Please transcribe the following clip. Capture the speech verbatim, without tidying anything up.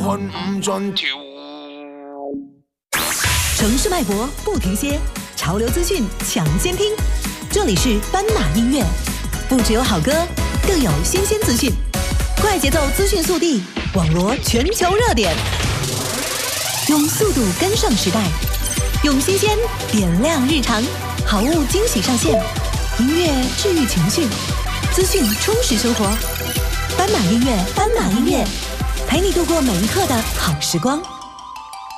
看唔盡條。 城市脉搏不停歇，潮流资讯抢先听。这里是斑马音乐，不只有好歌，更有新鲜资讯。快节奏资讯速递，网罗全球热点，用速度跟上时代，用新鲜点亮日常。好物惊喜上线，音乐治愈情绪，资讯充实生活。斑马音乐，斑马音乐，陪你度过每一刻的好时光。